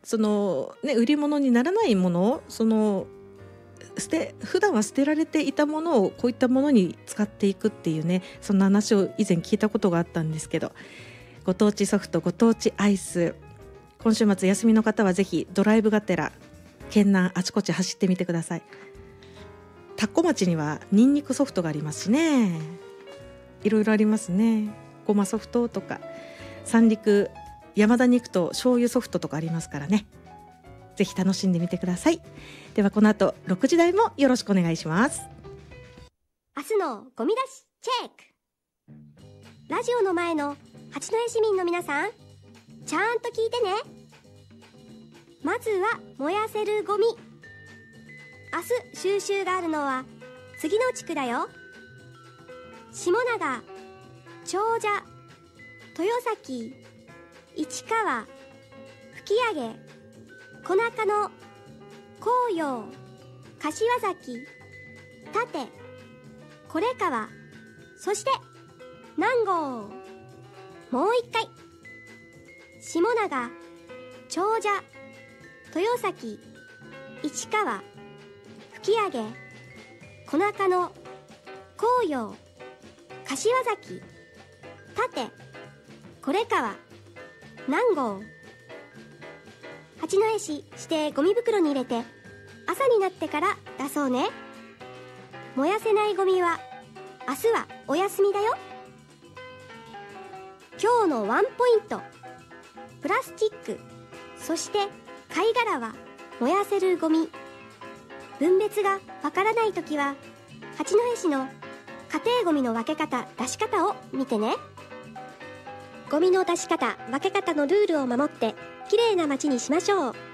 その、ね、売り物にならないもの、普段は捨てられていたものをこういったものに使っていくっていうね、そんな話を以前聞いたことがあったんですけど、ご当地ソフト、ご当地アイス、今週末休みの方はぜひドライブがてら県南あちこち走ってみてください。田子町にはニンニクソフトがありますしね、いろいろありますね。ごまソフトとか、三陸山田に行くと醤油ソフトとかありますからね、ぜひ楽しんでみてください。ではこの後6時台もよろしくお願いします。 明日のゴミ出しチェック。ラジオの前の八戸市民の皆さん、ちゃんと聞いてね。まずは燃やせるゴミ。明日収集があるのは次の地区だよ。下長、長者、豊崎、市川、吹上、小中野、紅葉、柏崎、立、これ川、そして南郷。もう一回。下長、長者、豊崎、市川、吹上、小中野、紅葉、柏崎、立、これ川、南郷。八戸市指定ゴミ袋に入れて朝になってから出そうね。燃やせないゴミは明日はお休みだよ。今日のワンポイント、プラスチック、そして貝殻は燃やせるゴミ。分別がわからないときは八戸市の家庭ゴミの分け方、出し方を見てね。ゴミの出し方、分け方のルールを守ってきれいな街にしましょう。